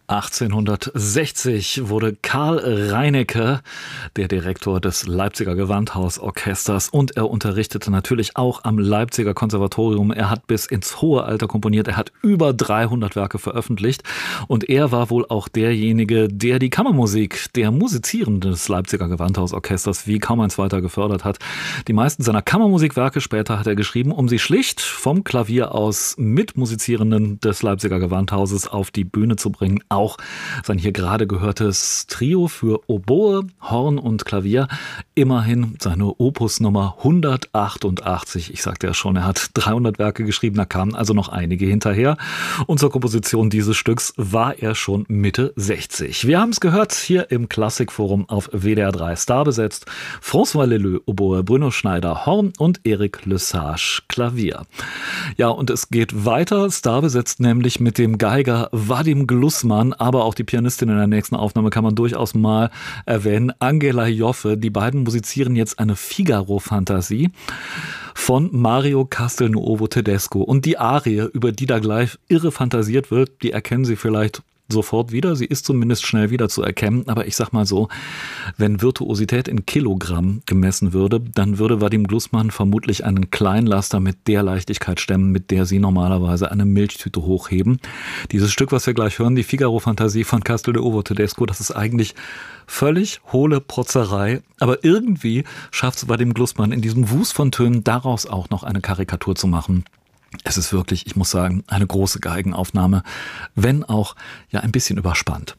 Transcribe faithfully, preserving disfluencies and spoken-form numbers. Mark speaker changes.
Speaker 1: achtzehnhundertsechzig wurde Karl Reinecke der Direktor des Leipziger Gewandhausorchesters und er unterrichtete natürlich auch am Leipziger Konservatorium. Er hat bis ins hohe Alter komponiert, er hat über dreihundert Werke veröffentlicht und er war wohl auch derjenige, der die Kammermusik der Musizierenden des Leipziger Gewandhausorchesters wie kaum ein zweiter gefördert hat. Die meisten seiner Kammermusikwerke später hat er geschrieben, um sie schlicht vom Klavier aus mit Musizierenden des Leipziger Gewandhauses auf die Bühne zu bringen. Auch sein hier gerade gehörtes Trio für Oboe, Horn und Klavier. Immerhin seine Opus-Nummer hundertachtundachtzig. Ich sagte ja schon, er hat dreihundert Werke geschrieben, da kamen also noch einige hinterher. Und zur Komposition dieses Stücks war er schon Mitte sechzig. Wir haben es gehört hier im Klassikforum auf W D R drei. Star besetzt François Leleux, Oboe, Bruno Schneider, Horn und Eric Lesage, Klavier. Ja, und es geht weiter. Star besetzt nämlich mit dem Geiger Vadim Glussmann, aber auch die Pianistin in der nächsten Aufnahme kann man durchaus mal erwähnen, Angela Joffe. Die beiden musizieren jetzt eine Figaro-Fantasie von Mario Castelnuovo Tedesco. Und die Arie, über die da gleich irre fantasiert wird, die erkennen Sie vielleicht sofort wieder. Sie ist zumindest schnell wieder zu erkennen. Aber ich sag mal so, wenn Virtuosität in Kilogramm gemessen würde, dann würde Vadim Glussmann vermutlich einen Kleinlaster mit der Leichtigkeit stemmen, mit der Sie normalerweise eine Milchtüte hochheben. Dieses Stück, was wir gleich hören, die Figaro-Fantasie von Castelnuovo Tedesco, das ist eigentlich völlig hohle Protzerei. Aber irgendwie schafft es Vadim Glussmann in diesem Wust von Tönen daraus auch noch eine Karikatur zu machen. Es ist wirklich, ich muss sagen, eine große Geigenaufnahme, wenn auch ja ein bisschen überspannt.